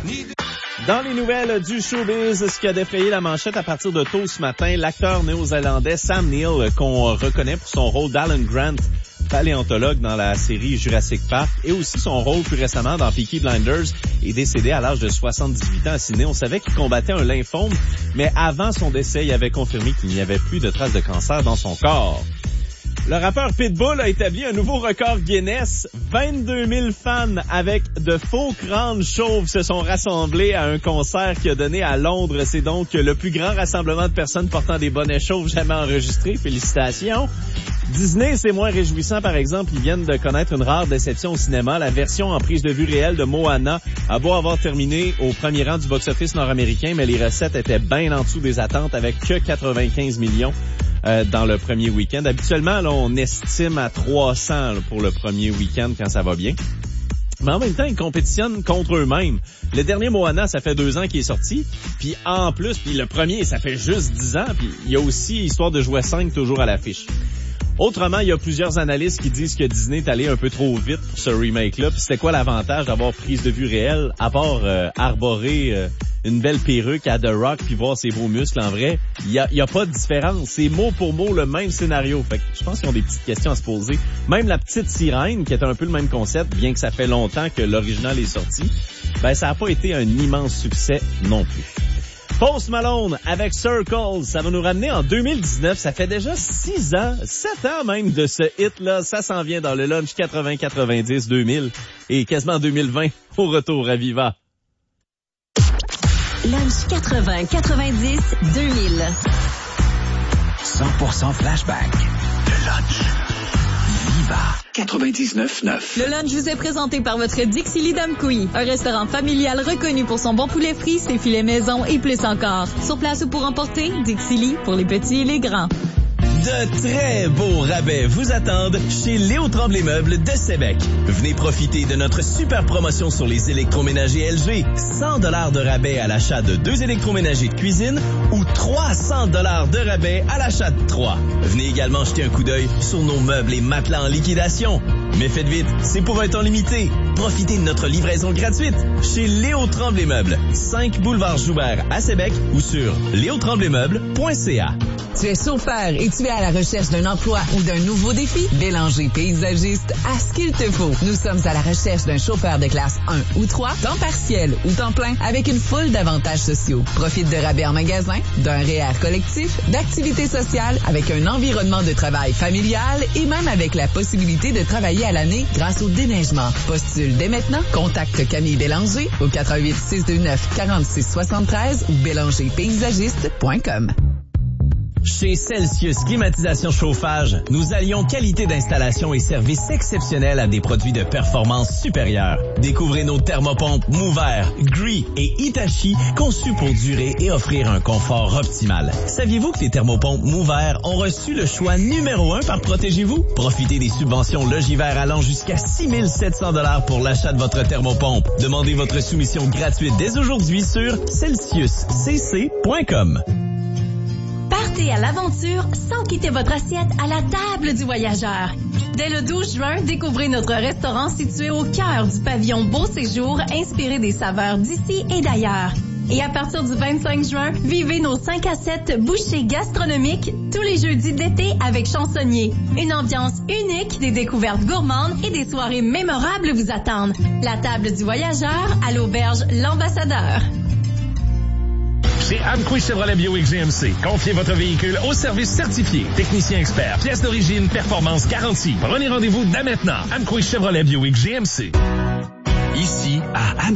Dans les nouvelles du showbiz, ce qui a défrayé la manchette à partir de tôt ce matin, l'acteur néo-zélandais Sam Neill, qu'on reconnaît pour son rôle d'Alan Grant, paléontologue dans la série Jurassic Park, et aussi son rôle plus récemment dans Peaky Blinders, est décédé à l'âge de 78 ans à Sydney. On savait qu'il combattait un lymphome, mais avant son décès, il avait confirmé qu'il n'y avait plus de traces de cancer dans son corps. Le rappeur Pitbull a établi un nouveau record Guinness. 22 000 fans avec de faux crânes chauves se sont rassemblés à un concert qu'il a donné à Londres. C'est donc le plus grand rassemblement de personnes portant des bonnets chauves jamais enregistré. Félicitations. Disney, c'est moins réjouissant, par exemple. Ils viennent de connaître une rare déception au cinéma. La version en prise de vue réelle de Moana a beau avoir terminé au premier rang du box-office nord-américain, mais les recettes étaient bien en dessous des attentes avec que 95 millions. Dans le premier week-end. Habituellement, là, on estime à 300 là, pour le premier week-end quand ça va bien. Mais en même temps, ils compétitionnent contre eux-mêmes. Le dernier Moana, ça fait 2 ans qu'il est sorti. Puis en plus, puis le premier, ça fait juste 10 ans. Puis il y a aussi Histoire de jouer 5 toujours à l'affiche. Autrement, il y a plusieurs analystes qui disent que Disney est allé un peu trop vite pour ce remake-là. Puis c'était quoi l'avantage d'avoir prise de vue réelle, à part arborer une belle perruque à The Rock puis voir ses beaux muscles en vrai? Il y a pas de différence. C'est mot pour mot le même scénario. Fait que je pense qu'ils ont des petites questions à se poser. Même la petite sirène, qui est un peu le même concept, bien que ça fait longtemps que l'original est sorti, ben ça a pas été un immense succès non plus. Post Malone avec Circles, ça va nous ramener en 2019. Ça fait déjà 6 ans, 7 ans même de ce hit-là. Ça s'en vient dans le lunch 80-90-2000 et quasiment 2020 au retour à Viva. Lunch 80-90-2000. 100% flashback. Le lunch. Viva 99.9. Le lunch vous est présenté par votre Dixili Damkoui, un restaurant familial reconnu pour son bon poulet frit, ses filets maison et plus encore. Sur place ou pour emporter, Dixili pour les petits et les grands. De très beaux rabais vous attendent chez Léo Tremblay Meubles de Sébec. Venez profiter de notre super promotion sur les électroménagers LG. 100 $ de rabais à l'achat de 2 électroménagers de cuisine ou 300 $ de rabais à l'achat de 3. Venez également jeter un coup d'œil sur nos meubles et matelas en liquidation. Mais faites vite, c'est pour un temps limité. Profitez de notre livraison gratuite chez Léo Tremblay Meubles, 5 boulevard Joubert à Sébec ou sur leotremblaymeubles.ca. Tu es chauffeur et tu es à la recherche d'un emploi ou d'un nouveau défi? Bélanger Paysagiste a ce qu'il te faut. Nous sommes à la recherche d'un chauffeur de classe 1 ou 3, temps partiel ou temps plein, avec une foule d'avantages sociaux. Profite de rabais en magasin, d'un REER collectif, d'activités sociales, avec un environnement de travail familial et même avec la possibilité de travailler à l'année grâce au déneigement. Postule dès maintenant. Contacte Camille Bélanger au 88 629 46 73 ou bélangerpaysagiste.com. Chez Celsius Climatisation Chauffage, nous allions qualité d'installation et service exceptionnel à des produits de performance supérieure. Découvrez nos thermopompes Mover, Gree et Hitachi conçus pour durer et offrir un confort optimal. Saviez-vous que les thermopompes Mover ont reçu le choix numéro 1 par Protégez-vous? Profitez des subventions Logivert allant jusqu'à 6 700 $ pour l'achat de votre thermopompe. Demandez votre soumission gratuite dès aujourd'hui sur celsiuscc.com. Partez à l'aventure sans quitter votre assiette à la table du voyageur. Dès le 12 juin, découvrez notre restaurant situé au cœur du pavillon Beau Séjour, inspiré des saveurs d'ici et d'ailleurs. Et à partir du 25 juin, vivez nos 5 à 7 bouchées gastronomiques tous les jeudis d'été avec chansonnier. Une ambiance unique, des découvertes gourmandes et des soirées mémorables vous attendent. La table du voyageur à l'auberge L'Ambassadeur. Chez Amqui Chevrolet Buick GMC, confiez votre véhicule au service certifié. Technicien expert, pièces d'origine, performance garantie. Prenez rendez-vous dès maintenant. Amqui Chevrolet Buick GMC. Ici, à